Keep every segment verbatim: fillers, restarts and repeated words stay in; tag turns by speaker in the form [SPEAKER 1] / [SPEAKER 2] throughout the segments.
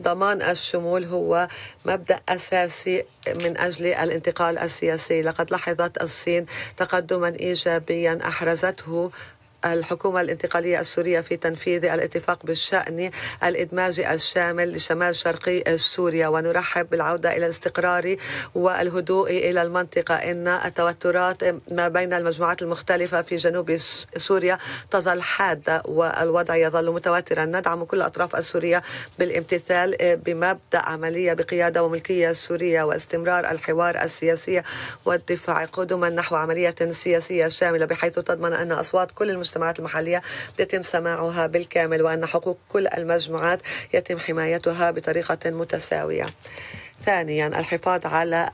[SPEAKER 1] ضمان الشمول هو مبدأ أساسي من أجل الانتقال السياسي. لقد لاحظت الصين تقدما إيجابيا أحرزته الحكومة الانتقالية السورية في تنفيذ الاتفاق بالشأن الإدماج الشامل لشمال شرقي سوريا، ونرحب بالعودة إلى الاستقرار والهدوء إلى المنطقة. إن التوترات ما بين المجموعات المختلفة في جنوب سوريا تظل حادة والوضع يظل متوترا. ندعم كل الأطراف السورية بالامتثال بمبدأ عملية بقيادة وملكية سورية واستمرار الحوار السياسي والدفاع قدما نحو عملية سياسية شاملة بحيث تضمن أن أصوات كل المجتمعات المجتمعات المحلية يتم سماعها بالكامل، وأن حقوق كل المجموعات يتم حمايتها بطريقة متساوية. ثانيا، الحفاظ على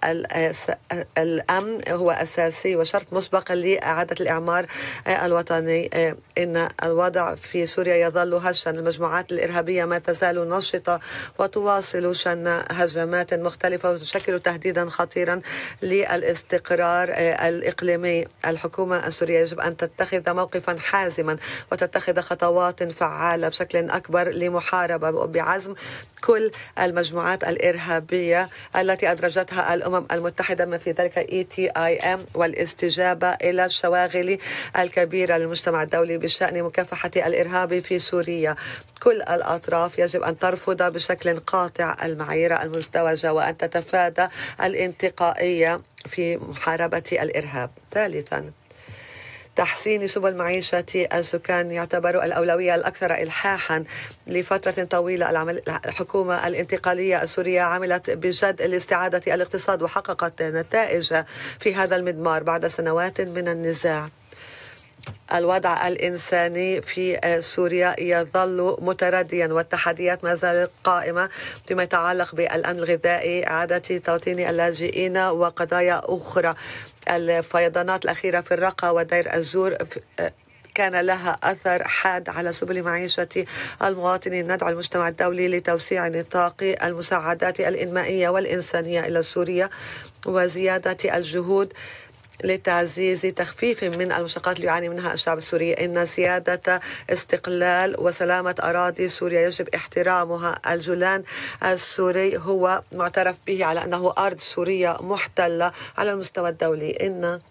[SPEAKER 1] الأمن هو أساسي وشرط مسبق لإعادة الإعمار الوطني. إن الوضع في سوريا يظل هشا، المجموعات الإرهابية ما تزال نشطة وتواصل شن هجمات مختلفة وتشكل تهديدا خطيرا للاستقرار الإقليمي. الحكومة السورية يجب أن تتخذ موقفا حازما وتتخذ خطوات فعالة بشكل أكبر لمحاربة بعزم كل المجموعات الإرهابية التي أدرجتها الأمم المتحدة، ما في ذلك إي تي آي إم، والاستجابة إلى الشواغل الكبيرة للمجتمع الدولي بشأن مكافحة الإرهاب في سوريا. كل الأطراف يجب أن ترفض بشكل قاطع المعايير المزدوجة وأن تتفادى الانتقائية في محاربة الإرهاب. ثالثا، تحسين سبل معيشة السكان يعتبر الأولوية الأكثر إلحاحا. لفترة طويلة الحكومة الانتقالية السورية عملت بجد لاستعادة الاقتصاد وحققت نتائج في هذا المضمار بعد سنوات من النزاع. الوضع الإنساني في سوريا يظل مترديا والتحديات ما زالت قائمة فيما يتعلق بالأمن الغذائي، إعادة توطين اللاجئين وقضايا أخرى. الفيضانات الأخيرة في الرقة ودير الزور كان لها أثر حاد على سبل معيشة المواطنين. ندعو المجتمع الدولي لتوسيع نطاق المساعدات الإنمائية والإنسانية إلى سوريا وزيادة الجهود لتعزيز تخفيف من المشقات اللي يعاني منها الشعب السوري. إن سيادة استقلال وسلامة أراضي سوريا يجب احترامها. الجولان السوري هو معترف به على أنه أرض سورية محتلة على المستوى الدولي. إن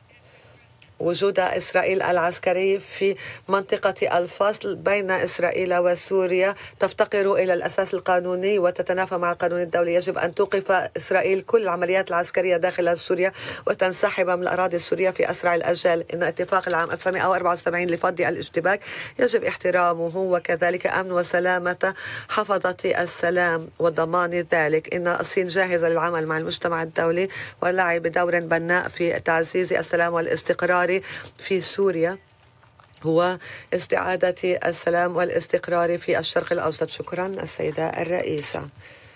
[SPEAKER 1] وجود إسرائيل العسكري في منطقة الفصل بين إسرائيل وسوريا تفتقر إلى الأساس القانوني وتتنافى مع القانون الدولي. يجب أن توقف إسرائيل كل العمليات العسكرية داخل سوريا وتنسحب من الأراضي السورية في أسرع الأجال. إن اتفاق العام ألف وتسعمائة وأربعة وسبعين لفض الاشتباك يجب احترامه، وكذلك أمن وسلامة حفظة السلام وضمان ذلك. إن الصين جاهزة للعمل مع المجتمع الدولي واللعب بدور بناء في تعزيز السلام والاستقرار في سوريا واستعادة السلام والاستقرار في الشرق الأوسط. شكرا السيدة الرئيسة.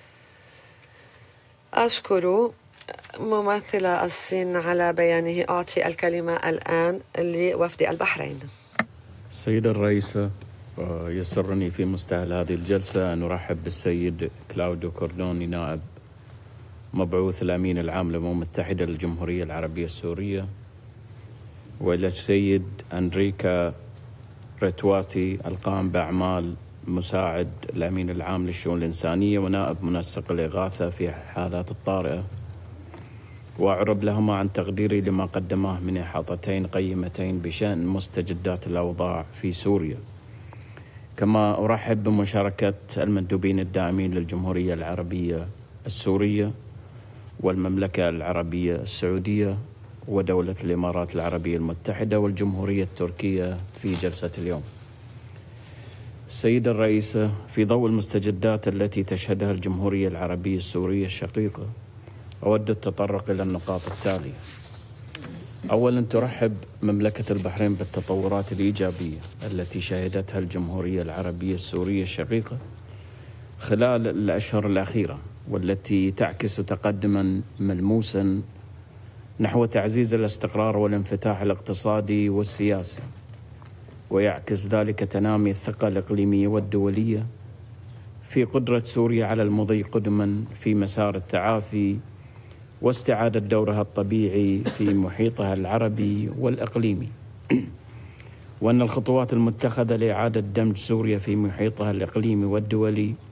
[SPEAKER 1] أشكر ممثل الصين على بيانه. أعطي الكلمة الآن لوفد البحرين.
[SPEAKER 2] السيدة الرئيسة، يسرني في مستهل هذه الجلسة أن أرحب بالسيد كلاوديو كوردوني، نائب مبعوث الأمين العام للأمم المتحدة للجمهورية العربية السورية، وإلى السيد أنريكا ريتواتي القائم بأعمال مساعد الأمين العام للشؤون الإنسانية ونائب منسق الإغاثة في حالات الطارئة، وأعرب لهما عن تقديري لما قدماه من إحاطتين قيمتين بشأن مستجدات الأوضاع في سوريا. كما أرحب بمشاركة المندوبين الدائمين للجمهورية العربية السورية والمملكة العربية السعودية ودولة الإمارات العربية المتحدة والجمهورية التركية في جلسة اليوم. السيدة الرئيسة، في ضوء المستجدات التي تشهدها الجمهورية العربية السورية الشقيقة، أود التطرق إلى النقاط التالية. أولاً، ترحب مملكة البحرين بالتطورات الإيجابية التي شهدتها الجمهورية العربية السورية الشقيقة خلال الأشهر الأخيرة، والتي تعكس تقدماً ملموساً نحو تعزيز الاستقرار والانفتاح الاقتصادي والسياسي، ويعكس ذلك تنامي الثقة الإقليمية والدولية في قدرة سوريا على المضي قدما في مسار التعافي واستعادة دورها الطبيعي في محيطها العربي والإقليمي، وأن الخطوات المتخذة لإعادة دمج سوريا في محيطها الإقليمي والدولي